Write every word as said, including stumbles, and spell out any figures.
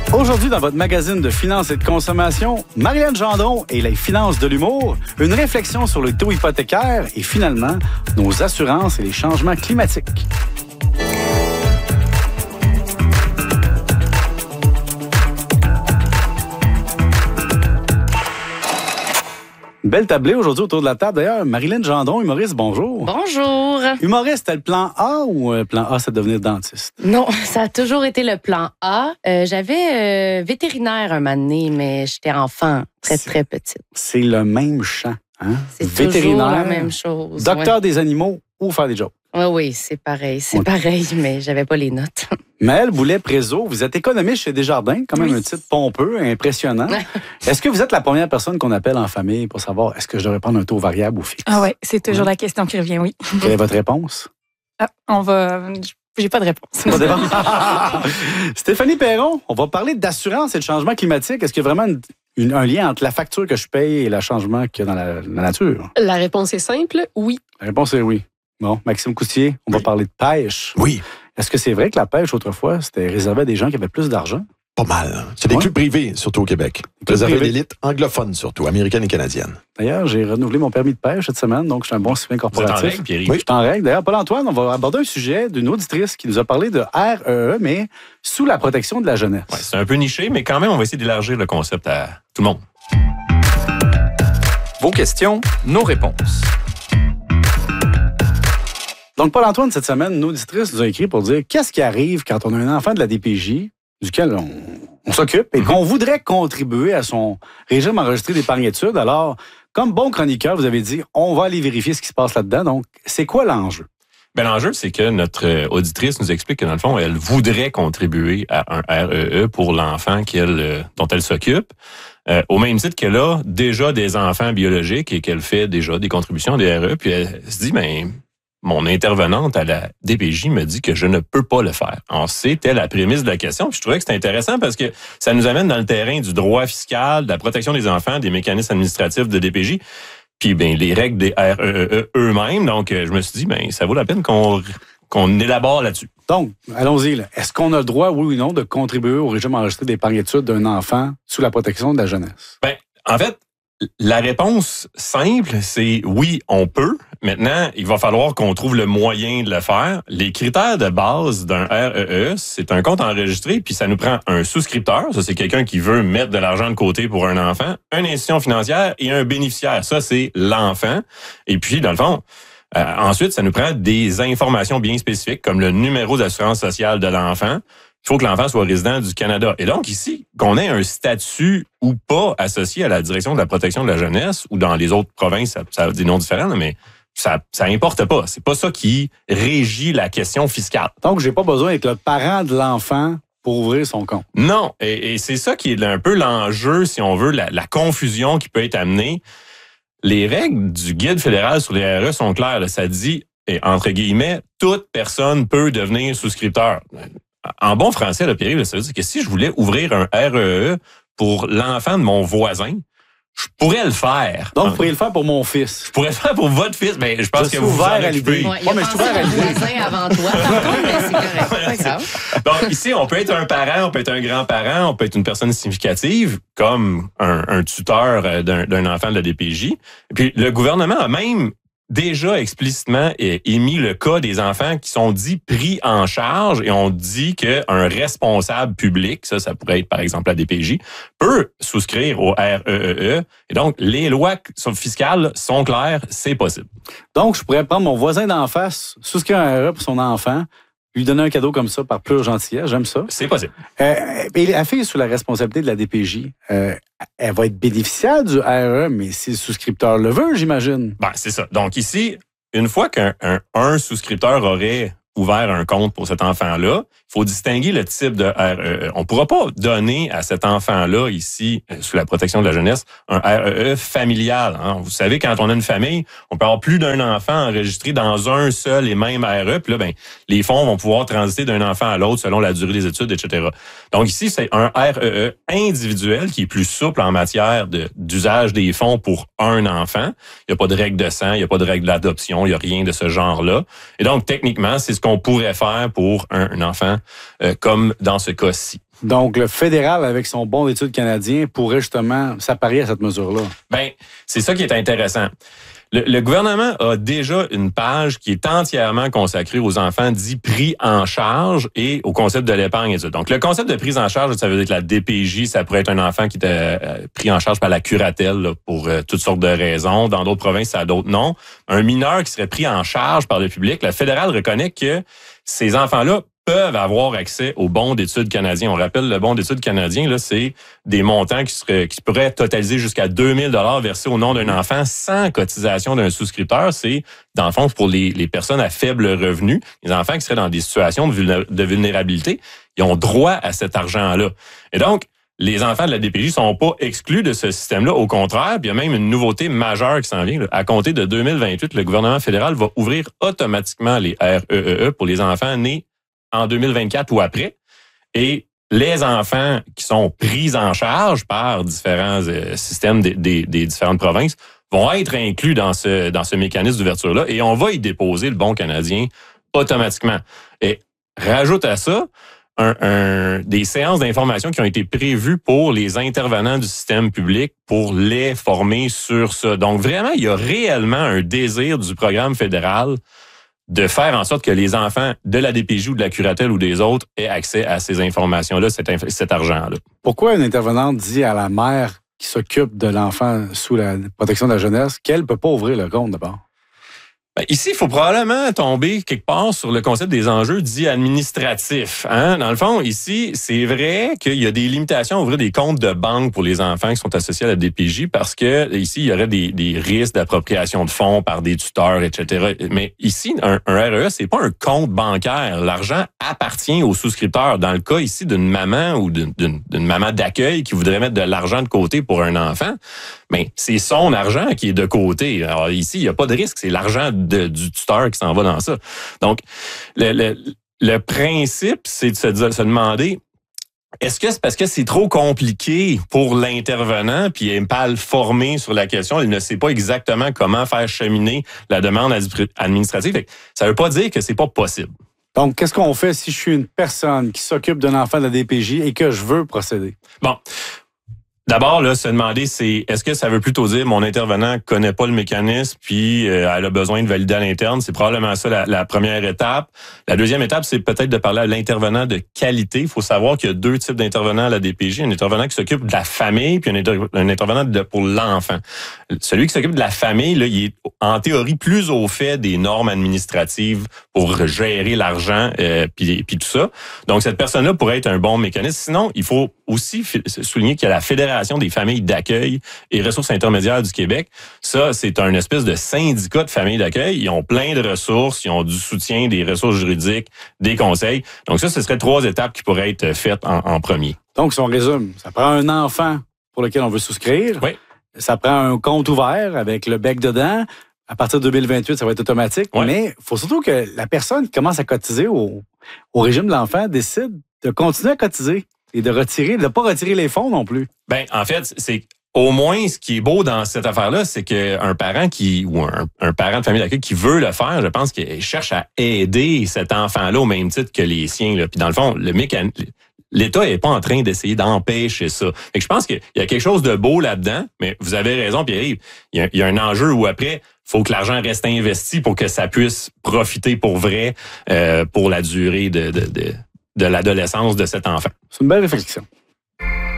Aujourd'hui, dans votre magazine de finances et de consommation, Marilyn Gendron et les finances de l'humour, une réflexion sur le taux hypothécaire et finalement, nos assurances et les changements climatiques. Belle tablée aujourd'hui autour de la table. D'ailleurs, Marilyn Gendron, humoriste, bonjour. Bonjour. Humoriste, t'as le plan A ou le plan A, c'est de devenir dentiste? Non, ça a toujours été le plan A. Euh, j'avais euh, vétérinaire un moment donné, mais j'étais enfant, très, c'est, très petite. C'est le même champ, hein? C'est vétérinaire, toujours la même chose. Docteur ouais. des animaux ou faire des jokes? Oui, oui, c'est pareil. C'est ouais. pareil, mais j'avais pas les notes. Maëlle Boulet-Prézot, vous êtes économiste chez Desjardins, quand même oui. un titre pompeux, impressionnant. Est-ce que vous êtes la première personne qu'on appelle en famille pour savoir est-ce que je devrais prendre un taux variable ou fixe? Ah oui, c'est toujours oui. la question qui revient, oui. Quelle est votre réponse? Ah, on va... J'ai pas de réponse. Pas de réponse. Stéphanie Perron, on va parler d'assurance et de changement climatique. Est-ce qu'il y a vraiment une, une, un lien entre la facture que je paye et le changement qu'il y a dans la, la nature? La réponse est simple, oui. La réponse est oui. Bon, Maxime Coustier, on oui. va parler de pêche. Oui. Est-ce que c'est vrai que la pêche, autrefois, c'était réservé à des gens qui avaient plus d'argent? Pas mal. C'est des ouais. clubs privés, surtout au Québec. Réservé à l'élite anglophone, surtout, américaine et canadienne. D'ailleurs, j'ai renouvelé mon permis de pêche cette semaine, donc je suis un bon citoyen corporatif. Vous êtes en règle, oui, je suis en règle. D'ailleurs, Paul-Antoine, on va aborder un sujet d'une auditrice qui nous a parlé de R E E, mais sous la protection de la jeunesse. Ouais, c'est un peu niché, mais quand même, on va essayer d'élargir le concept à tout le monde. Vos questions, nos réponses. Donc, Paul-Antoine, cette semaine, une auditrice nous a écrit pour dire qu'est-ce qui arrive quand on a un enfant de la D P J, duquel on, on s'occupe, et mm-hmm. qu'on voudrait contribuer à son régime enregistré d'épargne-études. Alors, comme bon chroniqueur, vous avez dit, on va aller vérifier ce qui se passe là-dedans. Donc, c'est quoi l'enjeu? Ben, l'enjeu, c'est que notre auditrice nous explique que, dans le fond, elle voudrait contribuer à un R E E pour l'enfant qu'elle, dont elle s'occupe, euh, au même titre qu'elle a déjà des enfants biologiques et qu'elle fait déjà des contributions à des R E E. Puis elle se dit, ben, mon intervenante à la D P J me dit que je ne peux pas le faire. Alors, c'était la prémisse de la question. Puis je trouvais que c'était intéressant parce que ça nous amène dans le terrain du droit fiscal, de la protection des enfants, des mécanismes administratifs de D P J, puis ben les règles des R E E eux-mêmes. Donc, je me suis dit, ben ça vaut la peine qu'on qu'on élabore là-dessus. Donc, allons-y. Là. Est-ce qu'on a le droit, oui ou non, de contribuer au régime enregistré d'épargne-études d'un enfant sous la protection de la jeunesse? Ben, en fait, la réponse simple, c'est oui, on peut. Maintenant, il va falloir qu'on trouve le moyen de le faire. Les critères de base d'un R E E, c'est un compte enregistré, puis ça nous prend un souscripteur. Ça, c'est quelqu'un qui veut mettre de l'argent de côté pour un enfant, une institution financière et un bénéficiaire. Ça, c'est l'enfant. Et puis, dans le fond, euh, ensuite, ça nous prend des informations bien spécifiques, comme le numéro d'assurance sociale de l'enfant. Il faut que l'enfant soit résident du Canada. Et donc, ici, qu'on ait un statut ou pas associé à la direction de la protection de la jeunesse, ou dans les autres provinces, ça, ça a des noms différents, mais ça ça importe pas. C'est pas ça qui régit la question fiscale. Donc, j'ai pas besoin d'être le parent de l'enfant pour ouvrir son compte. Non, et, et c'est ça qui est un peu l'enjeu, si on veut, la, la confusion qui peut être amenée. Les règles du Guide fédéral sur les R E E sont claires. Là. Ça dit, et entre guillemets, toute personne peut devenir souscripteur. En bon français, là, Pierre, ça veut dire que si je voulais ouvrir un R E E pour l'enfant de mon voisin, je pourrais le faire. Donc, vous pourriez le faire pour mon fils. Je pourrais le faire pour votre fils, mais je pense je que vous vous en occupez. Ouais, il a ouais, mais pensé à mon voisin avant toi. Par contre, mais c'est correct. C'est pas grave. Donc, ici, on peut être un parent, on peut être un grand-parent, on peut être une personne significative, comme un, un tuteur d'un, d'un enfant de la D P J. Et puis, le gouvernement a même déjà explicitement émis le cas des enfants qui sont dits pris en charge et on dit qu'un responsable public, ça, ça pourrait être par exemple la D P J, peut souscrire au R E E E. Et donc, les lois fiscales sont claires, c'est possible. Donc, je pourrais prendre mon voisin d'en face, souscrire un R E E pour son enfant, lui donner un cadeau comme ça par pure gentillesse, j'aime ça. C'est possible. Euh, et la fille sous la responsabilité de la D P J, euh, elle va être bénéficiaire du R E E, mais si le souscripteur le veut, j'imagine. Ben, c'est ça. Donc ici, une fois qu'un un, un souscripteur aurait ouvert un compte pour cet enfant-là, il faut distinguer le type de R E E. On ne pourra pas donner à cet enfant-là, ici, sous la protection de la jeunesse, un R E E familial. Hein. Vous savez, quand on a une famille, on peut avoir plus d'un enfant enregistré dans un seul et même R E E. Puis là, ben, les fonds vont pouvoir transiter d'un enfant à l'autre selon la durée des études, et cetera. Donc ici, c'est un R E E individuel qui est plus souple en matière de, d'usage des fonds pour un enfant. Il n'y a pas de règle de sang, il n'y a pas de règle d'adoption, il n'y a rien de ce genre-là. Et donc, techniquement, c'est ce qu'on pourrait faire pour un, un enfant euh, comme dans ce cas-ci. Donc, le fédéral, avec son bon d'études canadien, pourrait justement s'apparier à cette mesure-là. Ben, c'est ça qui est intéressant. Le, le gouvernement a déjà une page qui est entièrement consacrée aux enfants dits pris en charge et au concept de l'épargne études. Donc, le concept de prise en charge, ça veut dire que la D P J, ça pourrait être un enfant qui était euh, pris en charge par la curatelle là, pour euh, toutes sortes de raisons. Dans d'autres provinces, ça a d'autres noms. Un mineur qui serait pris en charge par le public, le fédéral reconnaît que ces enfants-là peuvent avoir accès au bon d'études canadien. On rappelle, le bon d'études canadien, là, c'est des montants qui seraient, qui pourraient totaliser jusqu'à deux mille dollars versés au nom d'un enfant sans cotisation d'un souscripteur. C'est, dans le fond, pour les, les personnes à faible revenu, les enfants qui seraient dans des situations de, vulné- de vulnérabilité, ils ont droit à cet argent-là. Et donc, les enfants de la D P J sont pas exclus de ce système-là. Au contraire, il y a même une nouveauté majeure qui s'en vient. Là. À compter de deux mille vingt-huit, le gouvernement fédéral va ouvrir automatiquement les R E E E pour les enfants nés en deux mille vingt-quatre ou après. Et les enfants qui sont pris en charge par différents euh, systèmes des, des, des différentes provinces vont être inclus dans ce, dans ce mécanisme d'ouverture-là et on va y déposer le bon canadien automatiquement. Et rajoute à ça un, un, des séances d'information qui ont été prévues pour les intervenants du système public pour les former sur ça. Donc vraiment, il y a réellement un désir du programme fédéral de faire en sorte que les enfants de la D P J ou de la curatelle ou des autres aient accès à ces informations-là, cet, inf- cet argent-là. Pourquoi une intervenante dit à la mère qui s'occupe de l'enfant sous la protection de la jeunesse qu'elle ne peut pas ouvrir le compte d'abord? Ben, ici, il faut probablement tomber quelque part sur le concept des enjeux dits administratifs. Hein? Dans le fond, ici, c'est vrai qu'il y a des limitations à ouvrir des comptes de banque pour les enfants qui sont associés à la D P J parce que ici, il y aurait des, des risques d'appropriation de fonds par des tuteurs, et cetera. Mais ici, un, un R E E, c'est pas un compte bancaire. L'argent appartient au souscripteur. Dans le cas ici d'une maman ou d'une, d'une, d'une maman d'accueil qui voudrait mettre de l'argent de côté pour un enfant, ben, c'est son argent qui est de côté. Alors ici, il n'y a pas de risque. C'est l'argent de, du tuteur qui s'en va dans ça. Donc, le, le, le principe, c'est de se, de se demander, est-ce que c'est parce que c'est trop compliqué pour l'intervenant, puis il est mal formé sur la question, il ne sait pas exactement comment faire cheminer la demande administrative. Fait que ça ne veut pas dire que c'est pas possible. Donc, qu'est-ce qu'on fait si je suis une personne qui s'occupe d'un enfant de la D P J et que je veux procéder? Bon. D'abord, là, se demander, c'est est-ce que ça veut plutôt dire mon intervenant connaît pas le mécanisme puis euh, elle a besoin de valider à l'interne? C'est probablement ça la, la première étape. La deuxième étape, c'est peut-être de parler à l'intervenant de qualité. Il faut savoir qu'il y a deux types d'intervenants à la D P J. Un intervenant qui s'occupe de la famille puis un, inter- un intervenant de, pour l'enfant. Celui qui s'occupe de la famille, là, il est en théorie plus au fait des normes administratives pour gérer l'argent euh, puis, puis tout ça. Donc, cette personne-là pourrait être un bon mécanisme. Sinon, il faut aussi souligner qu'il y a la Fédération des familles d'accueil et ressources intermédiaires du Québec. Ça, c'est un espèce de syndicat de familles d'accueil. Ils ont plein de ressources, ils ont du soutien, des ressources juridiques, des conseils. Donc ça, ce serait trois étapes qui pourraient être faites en, en premier. Donc, si on résume, ça prend un enfant pour lequel on veut souscrire. Oui. Ça prend un compte ouvert avec le bec dedans. À partir de deux mille vingt-huit, ça va être automatique. Oui. Mais il faut surtout que la personne qui commence à cotiser au, au régime de l'enfant décide de continuer à cotiser et de retirer, de ne pas retirer les fonds non plus. Ben, en fait, c'est au moins ce qui est beau dans cette affaire-là, c'est qu'un parent qui ou un, un parent de famille d'accueil qui veut le faire, je pense qu'il cherche à aider cet enfant-là au même titre que les siens. Là. Puis dans le fond, le mécanisme, l'État n'est pas en train d'essayer d'empêcher ça. Fait que je pense qu'il y a quelque chose de beau là-dedans, mais vous avez raison, Pierre-Yves. Il y a, il y a un enjeu où après, il faut que l'argent reste investi pour que ça puisse profiter pour vrai euh, pour la durée de, de, de, de l'adolescence de cet enfant. C'est une belle réflexion.